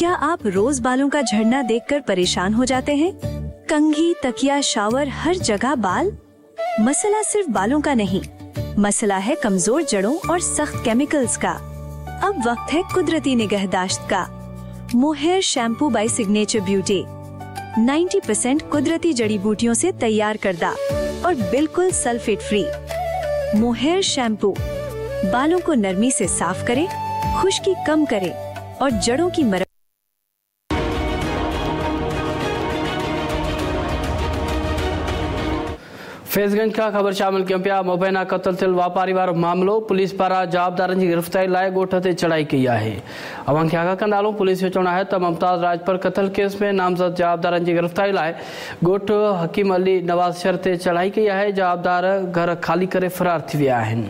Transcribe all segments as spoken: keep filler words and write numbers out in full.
क्या आप रोज बालों का झड़ना देखकर परेशान हो जाते हैं? कंघी, तकिया, शावर, हर जगह बाल? मसला सिर्फ बालों का नहीं, मसला है कमजोर जड़ों और सख्त केमिकल्स का। अब वक्त है कुदरती निगहदाश्त का। Mohair shampoo bye signature beauty नब्बे परसेंट कुदरती जड़ी बूटियों से तैयार करदा और बिल्कुल सल्फेट फ्री। मोहेयर शैम्पू बालों को नरमी से साफ करे, खुश्की कम करे और जड़ों की मरम्मत। फैज़गंज का ख़बर शामिल कयूं पिया। मुबैना क़त्ल थियल वापारी वारो मामलो पुलिस पारां जवाबदारनि जी गिरफ़्तारी लाइ ॻोठ ते चढ़ाई कई आहे। अवां खे आगाह कंदा हलूं, पुलिस जो चवणु आहे त मुमताज़ राजपर क़त्ल केस में नामज़द जवाबदारनि जी गिरफ़्तारी लाइ ॻोठ हकीम अली नवाज़ शहर ते चढ़ाई कई आहे। जवाबदार घर ख़ाली करे फ़रार थी विया आहिनि।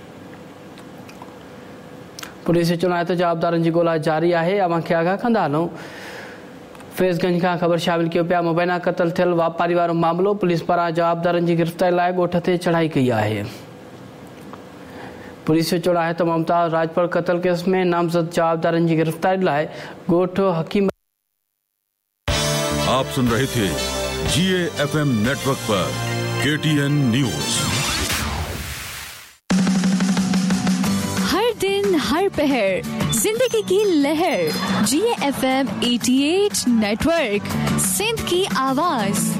पुलिस जो चवणु आहे त जवाबदारनि जी ॻोल्हा जारी आहे। अवां खे आगाह कंदा हलूं, फैज़गंज का ख़बर शामिल कयूं पिया। मुबैना क़त्ल थियल वापारी वारो मामलो पुलिस पारां जवाबदारनि जी गिरफ़्तारी लाइ ॻोठ ते चढ़ाई कई आहे। पुलिस जो चवणु आहे त मुमताज़ राजपर क़त्ल केस में नामज़द जवाबदारनि जी गिरफ़्तारी लाइ ॻोठ हकीम। आप सुन रहे थे जी ए एफ एम नेटवर्क पर के टी एन न्यूज। हर दिन हर पहर जिंदगी की लहर। जी ए एफ एम अठासी नेटवर्क, सिंध की आवाज।